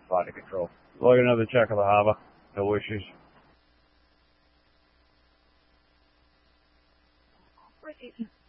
flight control. Look, another check of the harbor. No issues. Received.